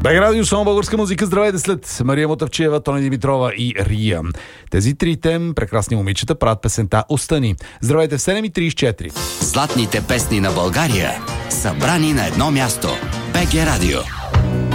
БГ Радио, само българска музика. Здравейте след Мария Мотавчиева, Тони Димитрова и Рия. Тези трите прекрасни момичета правят песента "Остани". Здравейте в 7:34. Златните песни на България, събрани на едно място. БГ Радио.